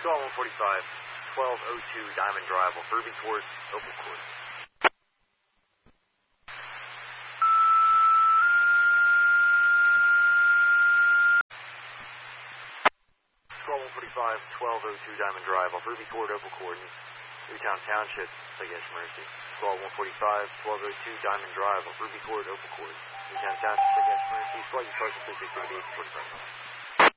Squall 145, 1202 Diamond Drive off Ruby Court, Opal Court. Squall 145, 1202 Diamond Drive off Ruby Court, Opal Court, Newtown Township, Sagesh Mercy. Squall 145, 1202 Diamond Drive off Ruby Court, Opal Court, Newtown Township, Sagesh Mercy. Flight departure 638 45.